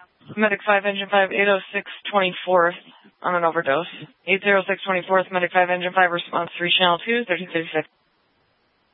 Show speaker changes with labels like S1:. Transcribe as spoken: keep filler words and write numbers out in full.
S1: Medic five, Engine five, eight oh six twenty-fourth on an overdose. eight oh six twenty-fourth, Medic five, Engine five, response three, Channel two, thirteen thirty-six.